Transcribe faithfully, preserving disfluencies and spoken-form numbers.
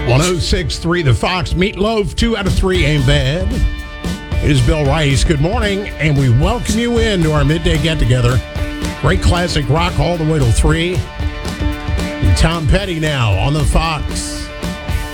one oh six point three The Fox. Meatloaf, two out of three ain't bad. It is Bill Rice. Good morning, and we welcome you into our midday get-together. Great classic rock all the way till three. And Tom Petty now on the Fox.